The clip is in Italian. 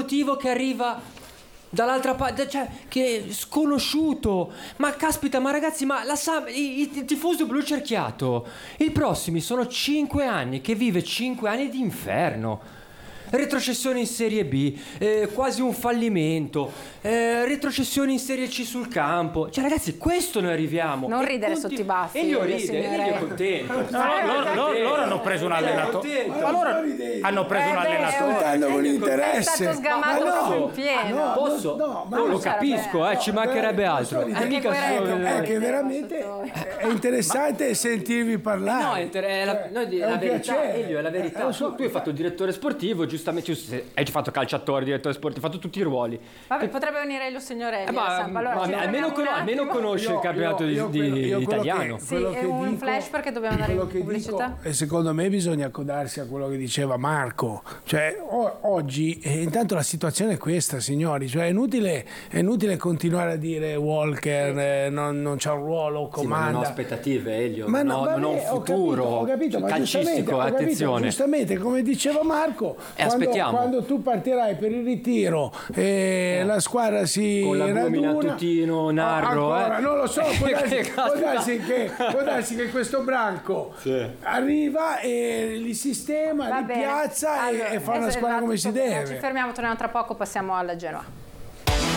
sportivo che arriva dall'altra parte, cioè, che è sconosciuto. Ma caspita, ma ragazzi, ma il tifoso blu cerchiato, i prossimi sono 5 anni, che vive 5 anni di inferno. Retrocessione in Serie B, quasi un fallimento, retrocessioni in Serie C sul campo. Cioè ragazzi, questo noi arriviamo. Non ridere sotto i baffi. E io ride, e io contento. Loro hanno preso un allenatore. Ma loro hanno preso un allenatore. Ascoltando con interesse. È stato sgamato proprio in pieno. Posso? ma lo capisco, ci mancherebbe altro. È che veramente è interessante sentirvi parlare. No, è la verità, Elio, è la verità. Tu hai fatto il direttore sportivo, giustamente hai fatto calciatore, direttore sportivo, hai fatto tutti i ruoli. Vabbè, potrebbe venire lo signorelli. Almeno conosce il campionato di italiano. Sì, è un flash perché dobbiamo andare in pubblicità. E secondo me bisogna accodarsi a quello che diceva Marco. Cioè, oggi, intanto la situazione è questa, signori. Cioè, è inutile continuare a dire Walker non c'ha un ruolo, comanda. Sì, ma non ho aspettative, Elio. Ma non ho un futuro ho capito, calcistico, attenzione. Giustamente, come diceva Marco, quando tu partirai per il ritiro e la squadra si con la raduna, Tutino, Narro, non lo so, può darsi che questo branco arriva e li sistema, li piazza e fa una squadra come si deve. Ci fermiamo, torniamo tra poco, passiamo alla Genoa.